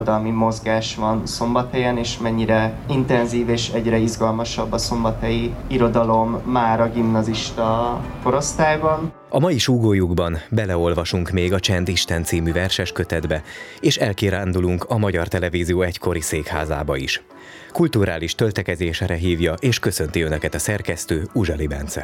irodalmi mozgás van Szombathelyen, és mennyire intenzív és egyre izgalmasabb a szombathelyi irodalom már a gimnazista korosztályban. A mai súgójukban beleolvasunk még a Csend Isten című verses kötetbe, és elkirándulunk a Magyar Televízió egykori székházába is. Kulturális töltekezésre hívja és köszönti önöket a szerkesztő, Uzsali Bence.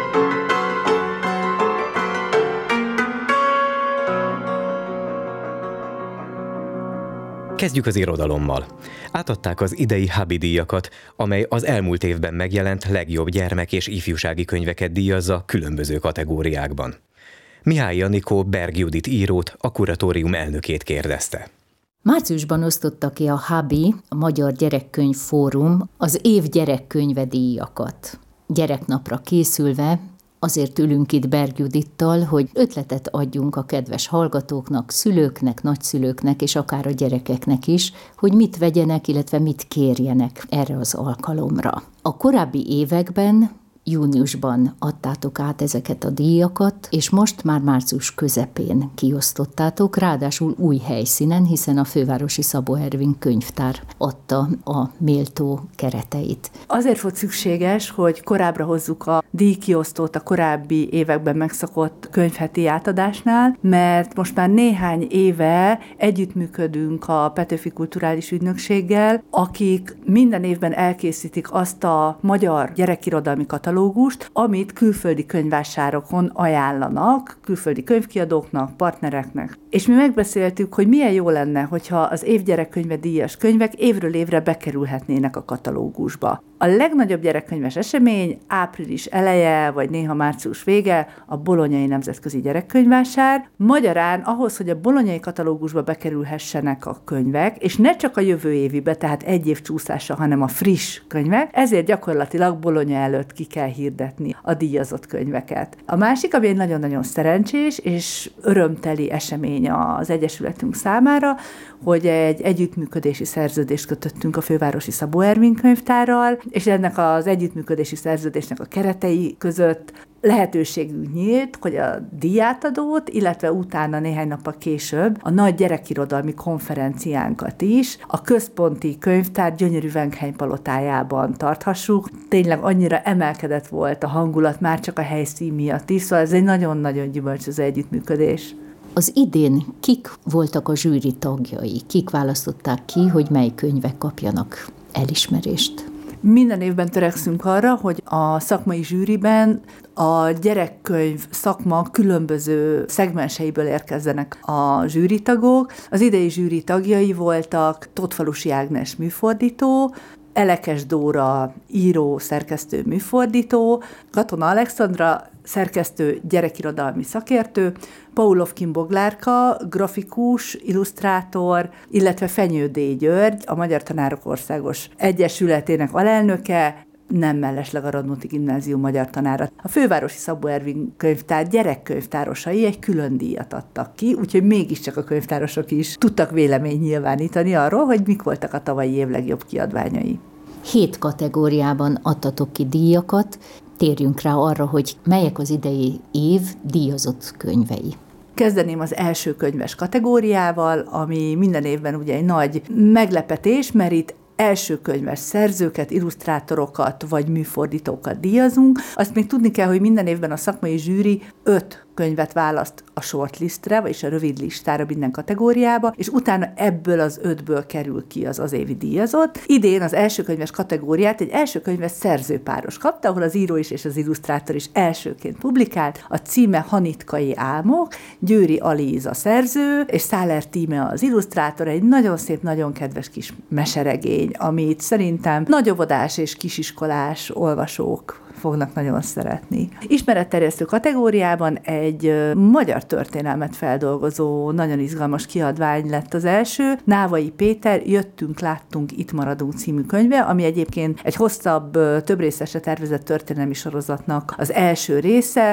Kezdjük az irodalommal. Átadták az idei Habi-díjakat, amely az elmúlt évben megjelent legjobb gyermek- és ifjúsági könyveket díjazza különböző kategóriákban. Mihály Anikó Berg Judit írót, a kuratórium elnökét kérdezte. Márciusban osztotta ki a Habi, a Magyar Gyerekkönyv Fórum, az év gyerekkönyve díjakat. Gyereknapra készülve azért ülünk itt Berg Judittal, hogy ötletet adjunk a kedves hallgatóknak, szülőknek, nagyszülőknek és akár a gyerekeknek is, hogy mit vegyenek, illetve mit kérjenek erre az alkalomra. A korábbi években júniusban adtátok át ezeket a díjakat, és most már március közepén kiosztottátok, ráadásul új helyszínen, hiszen a Fővárosi Szabó Ervin Könyvtár adta a méltó kereteit. Azért volt szükséges, hogy korábbra hozzuk a díjkiosztót a korábbi években megszokott könyvheti átadásnál, mert most már néhány éve együttműködünk a Petőfi Kulturális Ügynökséggel, akik minden évben elkészítik azt a magyar gyerekirodalmi katalógust, amit külföldi könyvvásárokon ajánlanak, külföldi könyvkiadóknak, partnereknek. És mi megbeszéltük, hogy milyen jó lenne, hogyha az év gyerekkönyve díjas könyvek évről évre bekerülhetnének a katalógusba. A legnagyobb gyerekkönyves esemény április eleje, vagy néha március vége a Bolonyai Nemzetközi Gyerekkönyvvásár. Magyarán ahhoz, hogy a bolonyai katalógusba bekerülhessenek a könyvek, és ne csak a jövő évibe, tehát egy év csúszása, hanem a friss könyvek, ezért gyakorlatilag Bolonya előtt ki kell hirdetni a díjazott könyveket. A másik, ami egy nagyon-nagyon szerencsés és örömteli esemény az Egyesületünk számára, hogy egy együttműködési szerződést kötöttünk a Fővárosi Szabó Ervin Könyvtárral, és ennek az együttműködési szerződésnek a keretei között lehetőségünk nyílt, hogy a díjátadót, illetve utána néhány nappal később a nagy gyerekirodalmi konferenciánkat is a központi könyvtár gyönyörű Venkheim palotájában tarthassuk. Tényleg annyira emelkedett volt a hangulat már csak a helyszín miatt is, szóval ez egy nagyon-nagyon gyümölcsöző együttműködés. Az idén kik voltak a zsűri tagjai? Kik választották ki, hogy mely könyvek kapjanak elismerést? Minden évben törekszünk arra, hogy a szakmai zsűriben a gyerekkönyv szakma különböző szegmenseiből érkezzenek a zsűritagok. Az idei zsűri tagjai voltak Tóthfalusi Ágnes műfordító, Elekes Dóra író, szerkesztő, műfordító, Katona Alexandra szerkesztő, gyerekirodalmi szakértő, Paulovkin Boglárka, grafikus, illusztrátor, illetve Fenyő D. György, a Magyar Tanárok Országos Egyesületének alelnöke, nem mellesleg a Radnóti Gimnázium magyar tanára. A Fővárosi Szabó Ervin Könyvtár gyerekkönyvtárosai egy külön díjat adtak ki, úgyhogy mégiscsak a könyvtárosok is tudtak véleményt nyilvánítani arról, hogy mik voltak a tavalyi év legjobb kiadványai. 7 kategóriában adtatok ki díjakat, térjünk rá arra, hogy melyek az idei év díjazott könyvei. Kezdeném az első könyves kategóriával, ami minden évben ugye egy nagy meglepetés, mert itt első könyves szerzőket, illusztrátorokat vagy műfordítókat díjazunk. Azt még tudni kell, hogy minden évben a szakmai zsűri 5 könyvet választ a shortlistre, vagyis a rövid listára minden kategóriába, és utána ebből az 5-ből kerül ki az évi díjazott. Idén az első könyves kategóriát egy első könyves szerzőpáros kapta, ahol az író is és az illusztrátor is elsőként publikált. A címe Hanitkai álmok, Győri Alíz a szerző, és Száler Tíme az illusztrátor, egy nagyon szép, nagyon kedves kis meseregény, amit szerintem nagyóvodás és kisiskolás olvasók fognak nagyon szeretni. Ismeretterjesztő kategóriában egy magyar történelmet feldolgozó, nagyon izgalmas kiadvány lett az első. Návai Péter Jöttünk, láttunk, itt maradunk című könyve, ami egyébként egy hosszabb, több részesre tervezett történelmi sorozatnak az első része.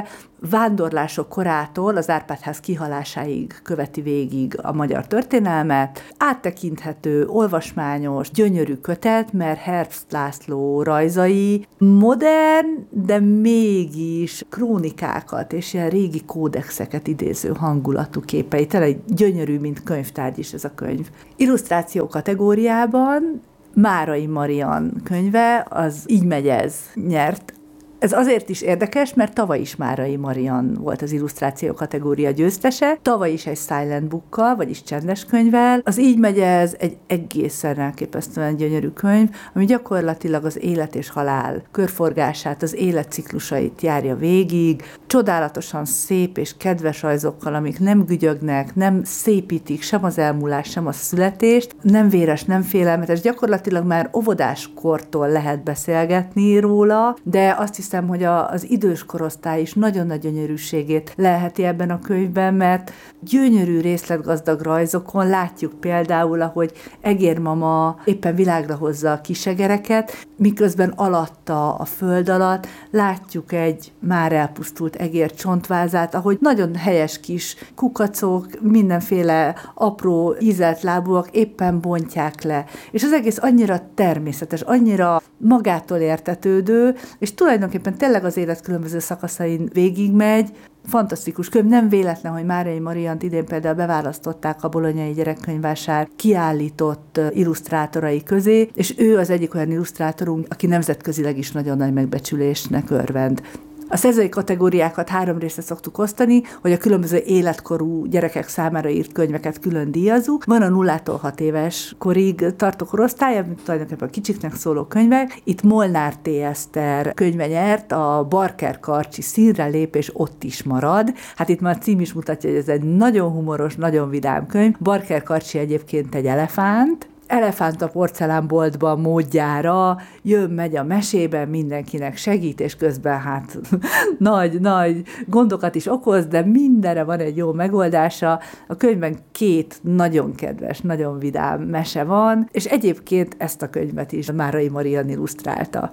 vándorlások korától az Árpád-ház kihalásáig követi végig a magyar történelmet. Áttekinthető, olvasmányos, gyönyörű kötet, mert Herbst László rajzai modern, de mégis krónikákat és ilyen régi kódexeket idéző hangulatú képei. Tényleg gyönyörű, mint könyvtárgy is ez a könyv. Illusztráció kategóriában Márai Marian könyve, az Így megy ez, nyert. Ez azért is érdekes, mert tavaly is Márai Marian volt az illusztráció kategória győztese, tavaly is egy silent bookkal, vagyis csendes könyvvel. Az Így megy ez egy egészen elképesztően gyönyörű könyv, ami gyakorlatilag az élet és halál körforgását, az életciklusait járja végig, csodálatosan szép és kedves rajzokkal, amik nem gügyögnek, nem szépítik sem az elmúlás, sem a születést, nem véres, nem félelmetes, gyakorlatilag már óvodáskortól lehet beszélgetni róla, de azt hiszem, hogy az idős korosztály is nagyon nagy gyönyörűségét leheti ebben a könyvben, mert gyönyörű részletgazdag rajzokon látjuk például, ahogy egérmama éppen világra hozza a kisegereket, miközben alatta, a föld alatt látjuk egy már elpusztult egér csontvázát, ahogy nagyon helyes kis kukacok, mindenféle apró ízelt lábúak éppen bontják le. És az egész annyira természetes, annyira magától értetődő, és tulajdonképpen tényleg az élet különböző szakaszain végigmegy. Fantasztikus könyv, nem véletlen, hogy Márai Mariant idén például beválasztották a Bolonyai Gyerekkönyvvásár kiállított illusztrátorai közé, és ő az egyik olyan illusztrátorunk, aki nemzetközileg is nagyon nagy megbecsülésnek örvend. A szerzői kategóriákat 3 részre szoktuk osztani, hogy a különböző életkorú gyerekek számára írt könyveket külön díjazzuk. Van a 0-tól 6 éves korig tartó korosztály, amit tulajdonképpen a kicsiknek szóló könyvek. Itt Molnár T. Eszter könyve nyert, a Barker Karcsi Színre lép, és ott is marad. Hát itt már a cím is mutatja, hogy ez egy nagyon humoros, nagyon vidám könyv. Barker Karcsi egyébként egy elefánt a porcelánboltban módjára, jön-megy a mesében, mindenkinek segít, és közben hát nagy gondokat is okoz, de mindenre van egy jó megoldása. A könyvben 2 nagyon kedves, nagyon vidám mese van, és egyébként ezt a könyvet is Márai Marian illusztrálta.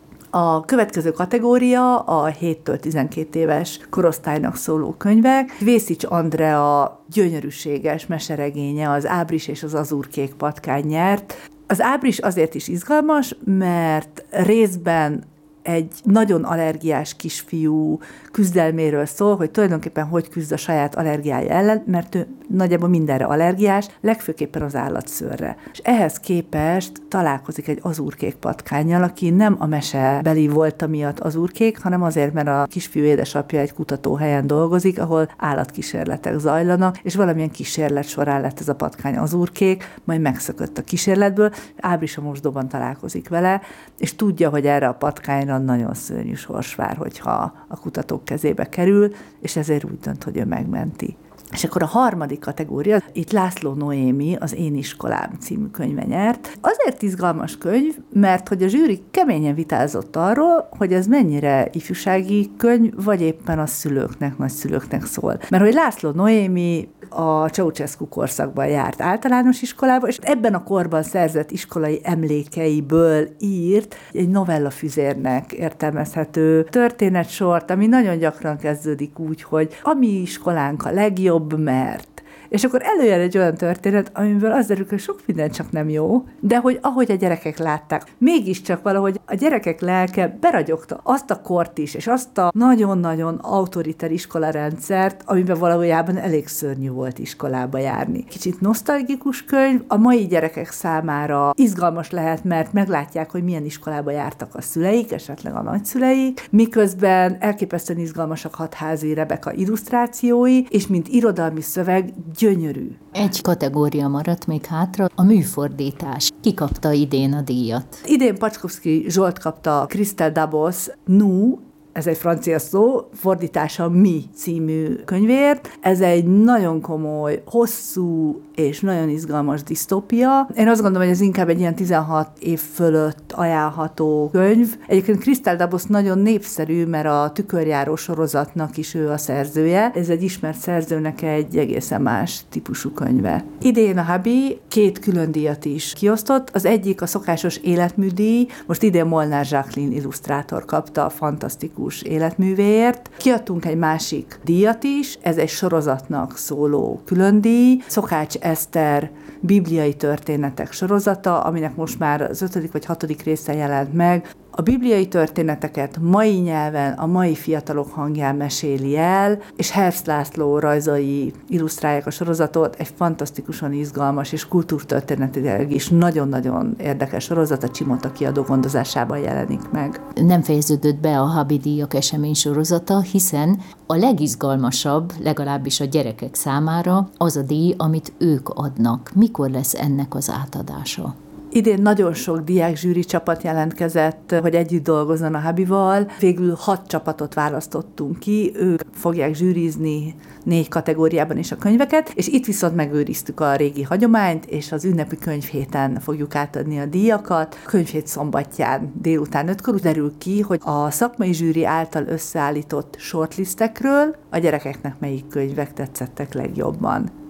A következő kategória a 7-től 12 éves korosztálynak szóló könyvek. Vészics Andrea gyönyörűséges meseregénye, az Ábris és az azúrkék patkány nyert. Az Ábris azért is izgalmas, mert részben egy nagyon allergiás kisfiú küzdelméről szól, hogy tulajdonképpen hogy küzd a saját allergiája ellen, mert ő nagyjából mindenre allergiás, legfőképpen az állatszőrre. És ehhez képest találkozik egy azúrkék patkánnyal, aki nem a mesebeli volta miatt azúrkék, hanem azért, mert a kisfiú édesapja egy kutatóhelyen dolgozik, ahol állatkísérletek zajlanak, és valamilyen kísérlet során lett ez a patkány azúrkék, majd megszökött a kísérletből, Ábris a mosdóban találkozik vele, és tudja, hogy erre a patkányra nagyon szörnyű sors vár, hogyha a kutatók kezébe kerül, és ezért úgy dönt, hogy ő megmenti. És akkor a harmadik kategória, itt László Noémi, az Én iskolám című könyve nyert. Azért izgalmas könyv, mert hogy a zsűri keményen vitázott arról, hogy ez mennyire ifjúsági könyv, vagy éppen a szülőknek, nagyszülőknek szól. Mert hogy László Noémi a Ceausescu korszakban járt általános iskolába, és ebben a korban szerzett iskolai emlékeiből írt egy novellafüzérnek értelmezhető történetsort, ami nagyon gyakran kezdődik úgy, hogy a mi iskolánk a legjobb, mert. És akkor előjön egy olyan történet, amiből az derül, hogy sok minden csak nem jó, de hogy ahogy a gyerekek látták, mégiscsak valahogy a gyerekek lelke beragyogta azt a kort is, és azt a nagyon-nagyon autoriter iskolarendszert, amiben valójában elég szörnyű volt iskolába járni. Kicsit nosztalgikus könyv, a mai gyerekek számára izgalmas lehet, mert meglátják, hogy milyen iskolába jártak a szüleik, esetleg a nagyszüleik, miközben elképesztően izgalmasak Hatházi Rebeka illusztrációi, és mint irodalmi szöveg gyönyörű. Egy kategória maradt még hátra, a műfordítás. Ki kapta idén a díjat? Idén Pacskovszky Zsolt kapta Christel Dabos ez egy francia szó, fordítása Mi című könyvért. Ez egy nagyon komoly, hosszú és nagyon izgalmas disztópia. Én azt gondolom, hogy ez inkább egy ilyen 16 év fölött ajánlható könyv. Egyébként Christel Dabos nagyon népszerű, mert a Tükörjáró sorozatnak is ő a szerzője. Ez egy ismert szerzőnek egy egészen más típusú könyve. Idén a Habi 2 külön díjat is kiosztott. Az egyik a szokásos életműdíj, most idén Molnár Jacqueline illusztrátor kapta a fantasztikus fantasztikus életművéért. Kiadtunk egy másik díjat is, ez egy sorozatnak szóló külön díj, Szokács Eszter bibliai történetek sorozata, aminek most már az 5. vagy 6. része jelent meg. A bibliai történeteket mai nyelven, a mai fiatalok hangján meséli el, és Herbst László rajzai illusztrálják a sorozatot, egy fantasztikusan izgalmas és kultúrtörténetileg is nagyon-nagyon érdekes sorozat, a Csimota kiadó gondozásában jelenik meg. Nem fejeződött be a Habi díjak esemény sorozata, hiszen a legizgalmasabb, legalábbis a gyerekek számára, az a díj, amit ők adnak. Mikor lesz ennek az átadása? Idén nagyon sok diák-zsűri csapat jelentkezett, hogy együtt dolgozzon a Habival. Végül 6 csapatot választottunk ki, ők fogják zsűrizni 4 kategóriában is a könyveket, és itt viszont megőriztük a régi hagyományt, és az ünnepi könyvhéten fogjuk átadni a díjakat. A könyvhét szombatján délután 5-kor derül ki, hogy a szakmai zsűri által összeállított shortlistekről a gyerekeknek melyik könyvek tetszettek legjobban.